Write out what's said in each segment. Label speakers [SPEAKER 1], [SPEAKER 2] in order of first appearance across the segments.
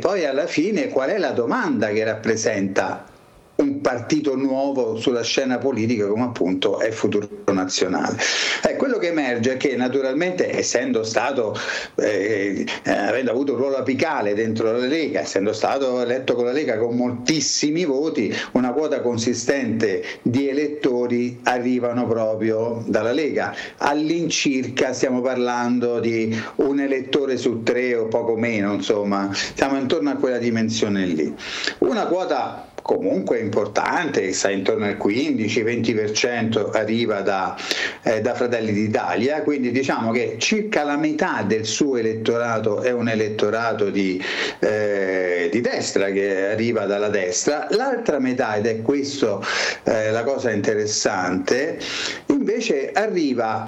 [SPEAKER 1] poi alla fine qual è la domanda che rappresenta un partito nuovo sulla scena politica come appunto è Futuro Nazionale. Quello che emerge è che naturalmente, essendo stato avendo avuto un ruolo apicale dentro la Lega, essendo stato eletto con la Lega con moltissimi voti, una quota consistente di elettori arrivano proprio dalla Lega. All'incirca stiamo parlando di un elettore su 3 o poco meno, insomma siamo intorno a quella dimensione lì. Una quota comunque importante, che sta intorno al 15-20% arriva da Fratelli d'Italia, quindi diciamo che circa la metà del suo elettorato è un elettorato di destra, che arriva dalla destra. L'altra metà, ed è questo la cosa interessante, invece arriva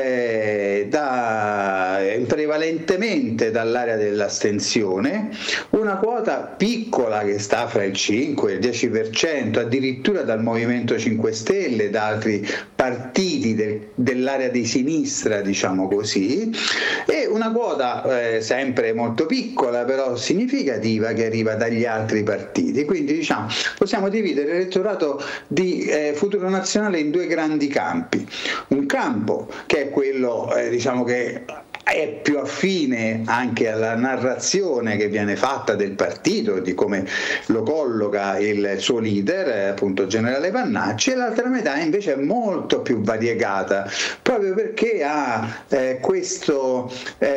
[SPEAKER 1] prevalentemente dall'area dell'astensione, una quota piccola che sta fra il 5 e il 10%, addirittura dal Movimento 5 Stelle, da altri partiti dell'area di sinistra, diciamo così, e una quota sempre molto piccola però significativa che arriva dagli altri partiti. Quindi diciamo possiamo dividere l'elettorato di Futuro Nazionale in 2 grandi campi. Un campo che è quello diciamo che è più affine anche alla narrazione che viene fatta del partito, di come lo colloca il suo leader, appunto generale Vannacci, e l'altra metà invece è molto più variegata, proprio perché ha questo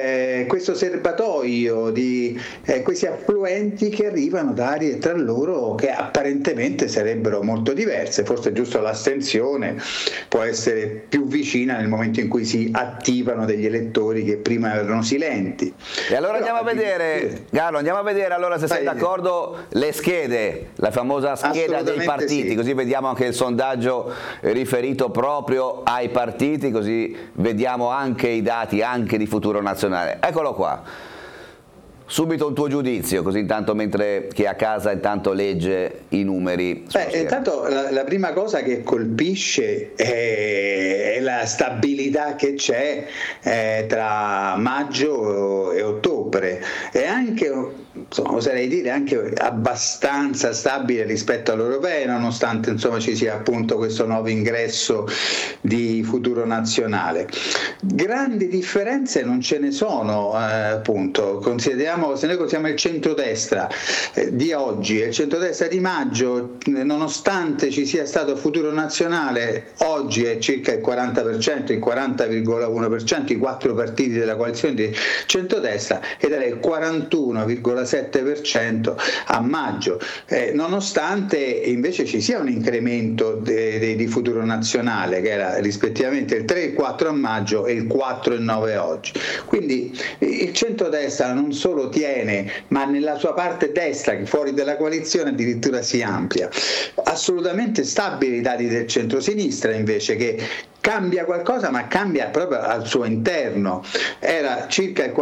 [SPEAKER 1] serbatoio di questi affluenti che arrivano da aree tra loro che apparentemente sarebbero molto diverse. Forse giusto l'astensione può essere più vicina nel momento in cui si attivano degli elettori che prima erano silenti.
[SPEAKER 2] E allora andiamo a vedere, Carlo, allora se sei d'accordo le schede, la famosa scheda dei partiti, sì. Così vediamo anche il sondaggio riferito proprio ai partiti, così vediamo anche i dati anche di Futuro Nazionale. Eccolo qua. Subito un tuo giudizio, così intanto mentre chi è a casa intanto legge i numeri.
[SPEAKER 1] Intanto la prima cosa che colpisce è la stabilità che c'è tra maggio e ottobre, e anche, insomma, oserei dire anche abbastanza stabile rispetto all'europeo, nonostante insomma ci sia appunto questo nuovo ingresso di Futuro Nazionale. Grandi differenze non ce ne sono, appunto. Se noi consideriamo il centrodestra di oggi e il centrodestra di maggio, nonostante ci sia stato Futuro Nazionale, oggi è circa il 40%, il 40,1%, i 4 partiti della coalizione di centrodestra, ed era il 41,7% a maggio, nonostante invece ci sia un incremento di Futuro Nazionale che era rispettivamente il 3,4 a maggio e il 4,9 oggi. Quindi il centrodestra non solo tiene, ma nella sua parte destra, che fuori dalla coalizione addirittura si amplia. Assolutamente stabili i dati del centrosinistra invece, che cambia qualcosa, ma cambia proprio al suo interno. Era circa il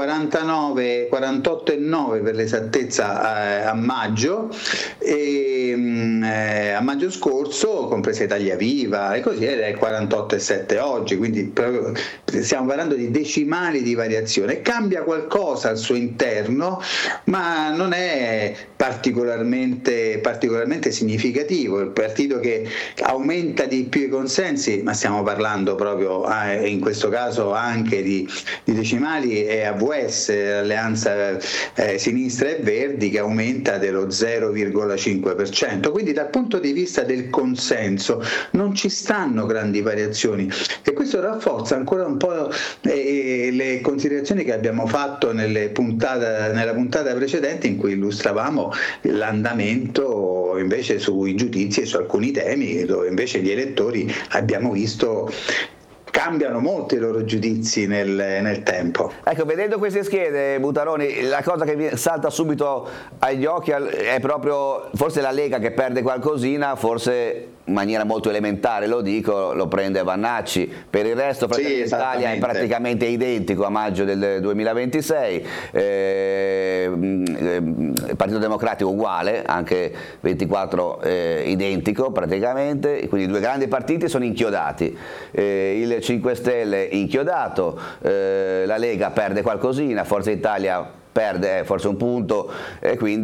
[SPEAKER 1] 48,9 per l'esattezza a maggio, e a maggio scorso, compresa Italia Viva e così, era il 48,7 oggi, quindi proprio stiamo parlando di decimali di variazione. Cambia qualcosa al suo interno, ma non è particolarmente significativo. Il partito che aumenta di più i consensi, ma stiamo parlando proprio in questo caso anche di decimali, è AVS, Alleanza Sinistra e Verdi, che aumenta dello 0,5%. Quindi dal punto di vista del consenso non ci stanno grandi variazioni, e questo rafforza ancora un po' le considerazioni che abbiamo fatto nella puntata precedente, in cui illustravamo l'andamento invece sui giudizi e su alcuni temi, dove invece gli elettori abbiamo visto cambiano molto i loro giudizi nel tempo.
[SPEAKER 2] Ecco, vedendo queste schede, Butaroni, la cosa che salta subito agli occhi è proprio forse la Lega che perde qualcosina, forse in maniera molto elementare, lo dico, lo prende Vannacci. Per il resto Fratelli d'Italia è praticamente identico a maggio del 2026, il Partito Democratico uguale, anche 24 identico praticamente, quindi 2 grandi partiti sono inchiodati, il 5 Stelle inchiodato, la Lega perde qualcosina, Forza Italia perde forse un punto, e quindi